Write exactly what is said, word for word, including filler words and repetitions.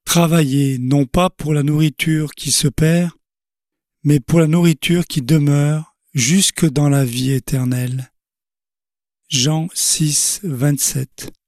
Travaillez non pas pour la nourriture qui se perd, mais pour la nourriture qui demeure jusque dans la vie éternelle. Jean six, vingt-sept.